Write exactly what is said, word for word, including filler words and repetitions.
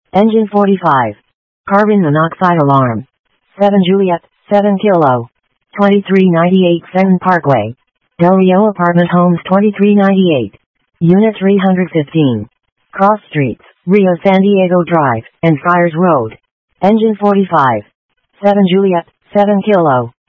Engine forty-five. Carbon monoxide alarm. seven Juliet, seven Kilo. twenty-three ninety-eight Fenton Parkway. Del Rio Apartment Homes twenty-three ninety-eight. Unit three hundred fifteen. Cross Streets, Rio San Diego Drive, and Friars Road. Engine forty-five. seven Juliet, seven Kilo.